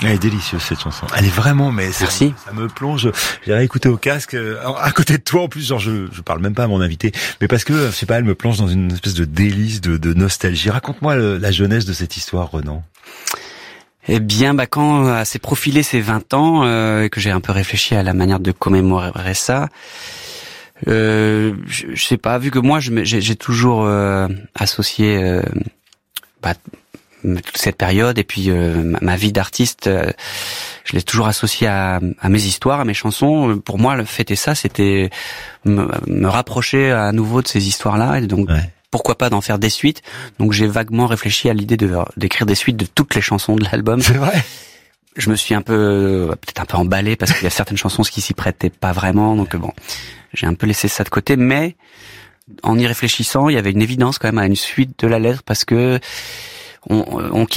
Elle est délicieuse cette chanson. Elle est vraiment, mais Merci. Ça me plonge. J'ai réécouté au casque, à côté de toi en plus, genre je parle même pas à mon invité, mais parce que je sais pas, elle me plonge dans une espèce de délice, de nostalgie. Raconte-moi la jeunesse de cette histoire, Renan. Eh bien, quand s'est profilé ces 20 ans, et que j'ai un peu réfléchi à la manière de commémorer ça, je sais pas, vu que moi j'ai toujours associé toute cette période et puis ma vie d'artiste, je l'ai toujours associé à mes histoires, à mes chansons. Pour moi, le fêter ça, c'était me rapprocher à nouveau de ces histoires-là, et donc pourquoi pas d'en faire des suites. Donc j'ai vaguement réfléchi à l'idée d'écrire des suites de toutes les chansons de l'album. C'est vrai. Je me suis peut-être un peu emballé parce qu'il y a certaines chansons qui s'y prêtaient pas vraiment, donc bon, j'ai un peu laissé ça de côté, mais en y réfléchissant, il y avait une évidence quand même à une suite de la lettre, parce que on